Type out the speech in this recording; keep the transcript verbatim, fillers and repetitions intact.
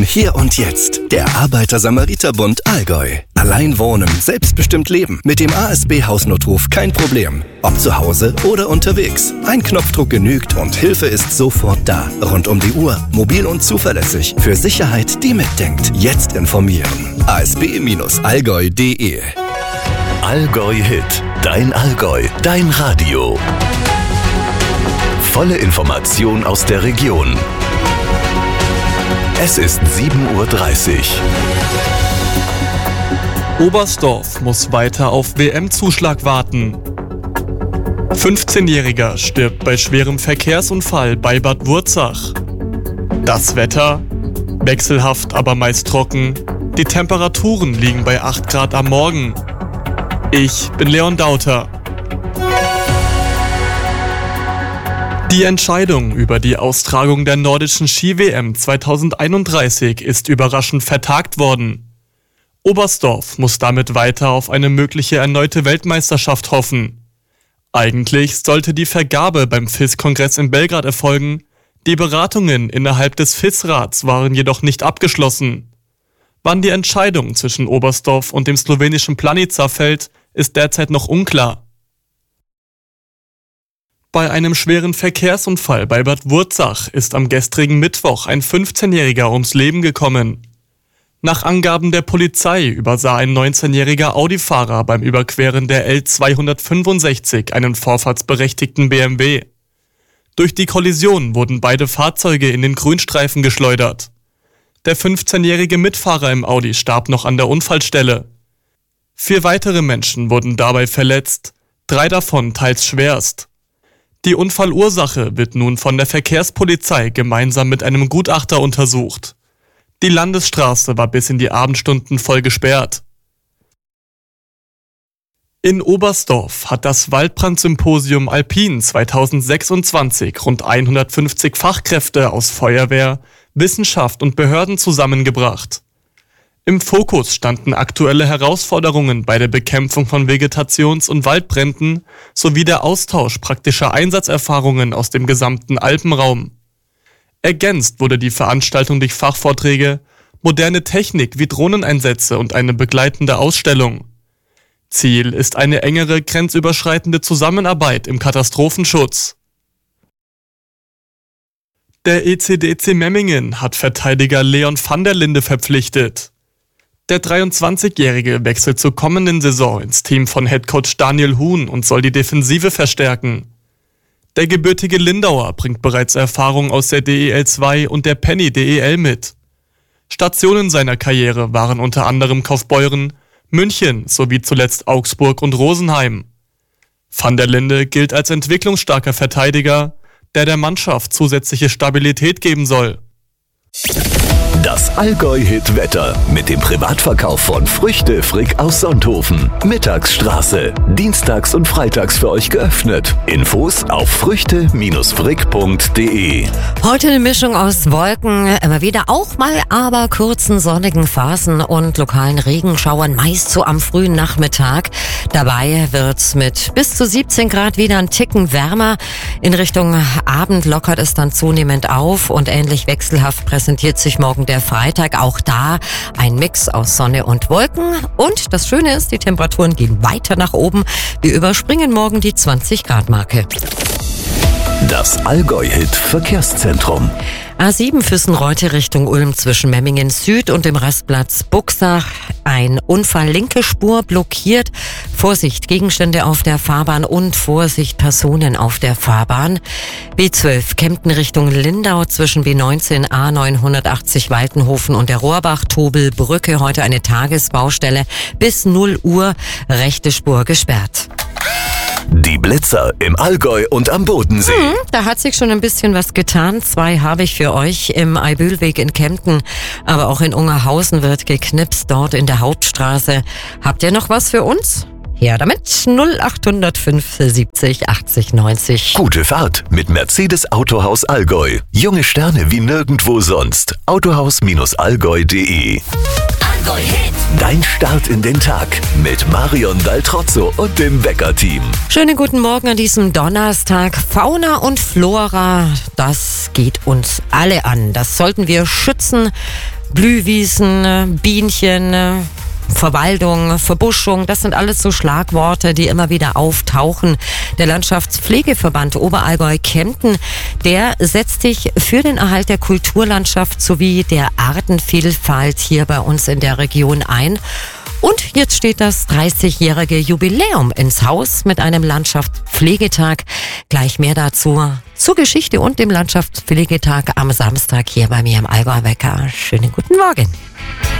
Hier und jetzt, der Arbeiter-Samariter-Bund Allgäu. Allein wohnen, selbstbestimmt leben. Mit dem A S B-Hausnotruf kein Problem. Ob zu Hause oder unterwegs. Ein Knopfdruck genügt und Hilfe ist sofort da. Rund um die Uhr, mobil und zuverlässig. Für Sicherheit, die mitdenkt. Jetzt informieren. a s b Bindestrich allgäu punkt d e Allgäu Hit. Dein Allgäu. Dein Radio. Volle Information aus der Region. Es ist sieben Uhr dreißig. Oberstdorf muss weiter auf W M-Zuschlag warten. fünfzehnjähriger stirbt bei schwerem Verkehrsunfall bei Bad Wurzach. Das Wetter? Wechselhaft, aber meist trocken. Die Temperaturen liegen bei acht Grad am Morgen. Ich bin Leon Dauter. Die Entscheidung über die Austragung der nordischen Ski-W M zweitausendeinunddreißig ist überraschend vertagt worden. Oberstdorf muss damit weiter auf eine mögliche erneute Weltmeisterschaft hoffen. Eigentlich sollte die Vergabe beim F I S-Kongress in Belgrad erfolgen, die Beratungen innerhalb des F I S-Rats waren jedoch nicht abgeschlossen. Wann die Entscheidung zwischen Oberstdorf und dem slowenischen Planica fällt, ist derzeit noch unklar. Bei einem schweren Verkehrsunfall bei Bad Wurzach ist am gestrigen Mittwoch ein fünfzehnjähriger ums Leben gekommen. Nach Angaben der Polizei übersah ein neunzehnjähriger Audi-Fahrer beim Überqueren der L zweihundertfünfundsechzig einen vorfahrtsberechtigten B M W. Durch die Kollision wurden beide Fahrzeuge in den Grünstreifen geschleudert. Der fünfzehnjährige Mitfahrer im Audi starb noch an der Unfallstelle. Vier weitere Menschen wurden dabei verletzt, drei davon teils schwerst. Die Unfallursache wird nun von der Verkehrspolizei gemeinsam mit einem Gutachter untersucht. Die Landesstraße war bis in die Abendstunden voll gesperrt. In Oberstdorf hat das Waldbrand-Symposium Alpin zweitausendsechsundzwanzig rund hundertfünfzig Fachkräfte aus Feuerwehr, Wissenschaft und Behörden zusammengebracht. Im Fokus standen aktuelle Herausforderungen bei der Bekämpfung von Vegetations- und Waldbränden sowie der Austausch praktischer Einsatzerfahrungen aus dem gesamten Alpenraum. Ergänzt wurde die Veranstaltung durch Fachvorträge, moderne Technik wie Drohneneinsätze und eine begleitende Ausstellung. Ziel ist eine engere grenzüberschreitende Zusammenarbeit im Katastrophenschutz. Der E C D C Memmingen hat Verteidiger Leon van der Linde verpflichtet. Der dreiundzwanzigjährige wechselt zur kommenden Saison ins Team von Headcoach Daniel Huhn und soll die Defensive verstärken. Der gebürtige Lindauer bringt bereits Erfahrung aus der D E L zwei und der Penny D E L mit. Stationen seiner Karriere waren unter anderem Kaufbeuren, München sowie zuletzt Augsburg und Rosenheim. Van der Linde gilt als entwicklungsstarker Verteidiger, der der Mannschaft zusätzliche Stabilität geben soll. Das Allgäu-Hit-Wetter mit dem Privatverkauf von Früchte Frick aus Sonthofen. Mittagsstraße. Dienstags und freitags für euch geöffnet. Infos auf früchte Frick punkt d e. Heute eine Mischung aus Wolken, immer wieder auch mal aber kurzen sonnigen Phasen und lokalen Regenschauern, meist so am frühen Nachmittag. Dabei wird's mit bis zu siebzehn Grad wieder ein Ticken wärmer. In Richtung Abend lockert es dann zunehmend auf und ähnlich wechselhaft präsentiert sich morgen der Freitag. Auch da ein Mix aus Sonne und Wolken. Und das Schöne ist, die Temperaturen gehen weiter nach oben. Wir überspringen morgen die zwanzig Grad Marke. Das Allgäu-Hit Verkehrszentrum. A sieben Füssen-Reute Richtung Ulm zwischen Memmingen Süd und dem Rastplatz Buxach. Ein Unfall, linke Spur blockiert. Vorsicht, Gegenstände auf der Fahrbahn und Vorsicht, Personen auf der Fahrbahn. B zwölf Kempten Richtung Lindau zwischen B neunzehn A neunhundertachtzig Waltenhofen und der Rohrbach-Tobel-Brücke. Heute eine Tagesbaustelle. Bis null Uhr rechte Spur gesperrt. Die Blitzer im Allgäu und am Bodensee. Hm, da hat sich schon ein bisschen was getan. Zwei habe ich für euch im Eibülweg in Kempten, aber auch in Ungerhausen wird geknipst, dort in der Hauptstraße. Habt ihr noch was für uns? Her damit, null acht null fünf siebzig achtzig neunzig. Gute Fahrt mit Mercedes Autohaus Allgäu. Junge Sterne wie nirgendwo sonst. autohaus allgäu punkt d e. Allgäu Hit. Dein Start in den Tag mit Marion Daltrozzo und dem Wecker-Team. Schönen guten Morgen an diesem Donnerstag. Fauna und Flora, das geht uns alle an. Das sollten wir schützen. Blühwiesen, Bienchen, Verwaldung, Verbuschung, das sind alles so Schlagworte, die immer wieder auftauchen. Der Landschaftspflegeverband Oberallgäu-Kempten, der setzt sich für den Erhalt der Kulturlandschaft sowie der Artenvielfalt hier bei uns in der Region ein. Und jetzt steht das dreißigjährige Jubiläum ins Haus mit einem Landschaftspflegetag. Gleich mehr dazu zur Geschichte und dem Landschaftspflegetag am Samstag hier bei mir im Allgäu Wecker. Schönen guten Morgen.